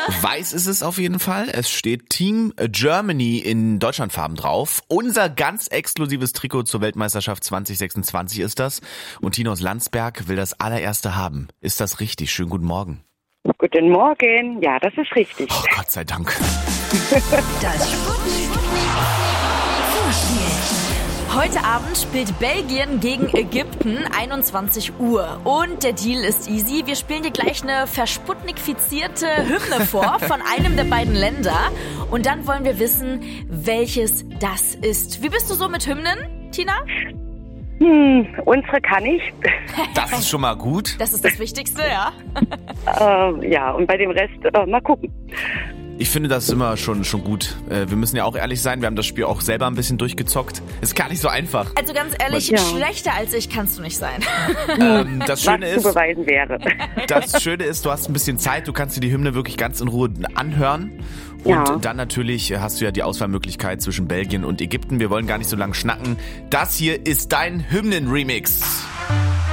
Weiß ist es auf jeden Fall. Es steht Team Germany in Deutschlandfarben drauf. Unser ganz exklusives Trikot zur Weltmeisterschaft 2026 ist das. Und Tina aus Landsberg will das allererste haben. Ist das richtig? Schönen guten Morgen. Guten Morgen. Ja, das ist richtig. Oh, Gott sei Dank. Das Heute Abend spielt Belgien gegen Ägypten, 21 Uhr. Und der Deal ist easy. Wir spielen dir gleich eine versputnifizierte Hymne vor von einem der beiden Länder. Und dann wollen wir wissen, welches das ist. Wie bist du so mit Hymnen, Tina? Unsere kann ich. Das ist schon mal gut. Das ist das Wichtigste, ja. Ja, und bei dem Rest mal gucken. Ich finde das immer schon gut. Wir müssen ja auch ehrlich sein, wir haben das Spiel auch selber ein bisschen durchgezockt. Ist gar nicht so einfach. Also ganz ehrlich, schlechter als ich kannst du nicht sein. Das Schöne Was zu beweisen wäre. Das Schöne ist, du hast ein bisschen Zeit, du kannst dir die Hymne wirklich ganz in Ruhe anhören. Und dann natürlich hast du ja die Auswahlmöglichkeit zwischen Belgien und Ägypten. Wir wollen gar nicht so lange schnacken. Das hier ist dein Hymnen-Remix.